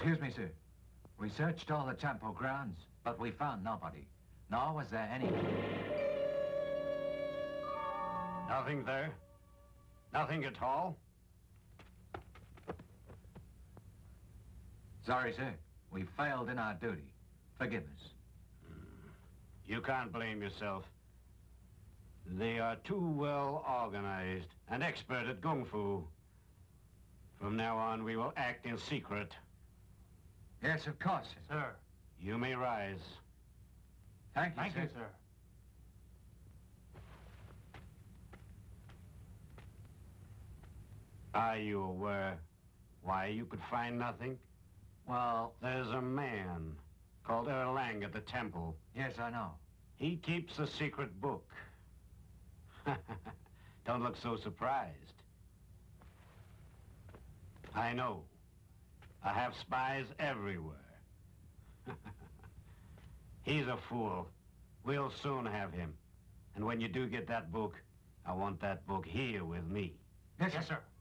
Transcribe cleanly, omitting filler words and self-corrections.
Excuse me, sir. We searched all the temple grounds, but we found nobody. Nor was there any... Nothing there? Nothing at all? Sorry, sir. We failed in our duty. Forgive us. You can't blame yourself. They are too well organized and expert at Kung Fu. From now on, we will act in secret. Yes, of course, sir. Sir. You may rise. Thank you, Thank you, sir. Are you aware why you could find nothing? Well, There's a man called Erlang at the temple. yes, I know. He keeps a secret book. Don't look so surprised. I know. I have spies everywhere. He's a fool. We'll soon have him. And when you do get that book, I want that book here with me. Yes, Yes, sir.